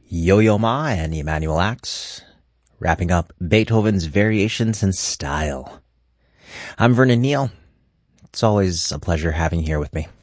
Yo-Yo Ma and Emanuel Axe, wrapping up Beethoven's Variations in Style. I'm Vernon Neal. It's always a pleasure having you here with me.